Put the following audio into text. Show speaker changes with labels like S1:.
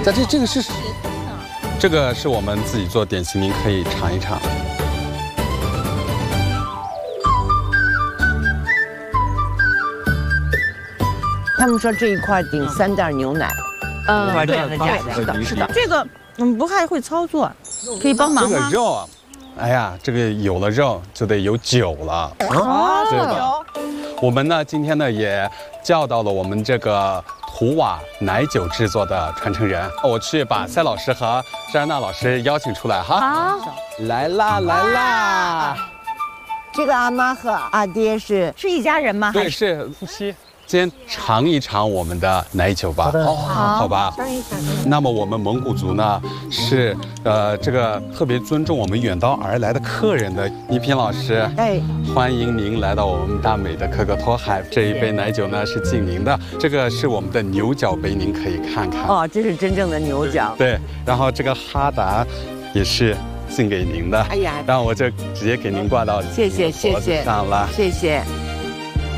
S1: 但这个是，这个是我们自己做点心，您可以尝一尝。
S2: 他们说这一块顶3袋牛奶。
S3: 对，很假的，是的。这个不太会操作，可以帮忙吗？
S1: 这个肉啊，哎呀，这个有了肉就得有酒了。
S3: 哦，
S1: 对吧？我们呢，今天呢也叫到了我们这个土瓦奶酒制作的传承人，我去把赛老师和珊娜老师邀请出来哈。
S3: 好，
S1: 来啦来啦！
S2: 这个阿妈和阿爹是
S3: 一家人吗？
S1: 对，是夫妻。先尝一尝我们的奶酒吧。好吧。那么我们蒙古族呢是这个特别尊重我们远道而来的客人的。倪萍老师，欢迎您来到我们大美的可可托海。这一杯奶酒呢是敬您的，这个是我们的牛角杯，您可以看看。
S2: 哦，这是真正的牛角。
S1: 对，然后这个哈达也是敬给您的。哎呀，然后我就直接给您挂到脖子上了。
S2: 谢谢。